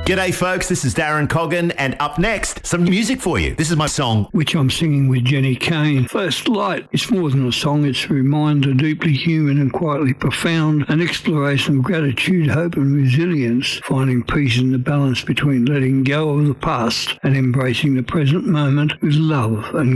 G'day folks, this is Darren Coggan, and up next, some music for you. This is my song, which I'm singing with Jenny Kane. First Light. It's more than a song, it's a reminder, deeply human and quietly profound, an exploration of gratitude, hope and resilience, finding peace in the balance between letting go of the past and embracing the present moment with love and